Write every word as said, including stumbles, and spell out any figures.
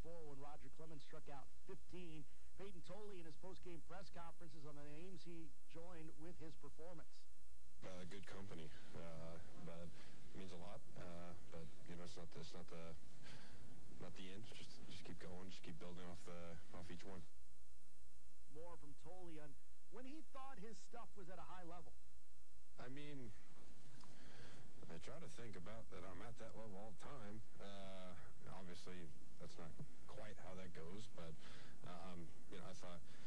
four when Roger Clemens struck out fifteen. Peyton Tolley in his post-game press conferences on the names he joined with his performance. Uh, good company, uh, but it means a lot. Uh, but you know, it's not this, not the, not the end. Just, just keep going, just keep building off the, off each one. More from Tolley on when he thought his stuff was at a high level. I mean, I try to think about that I'm at that level all the time. Uh, obviously, that's not quite how that goes, but um, you know, I thought.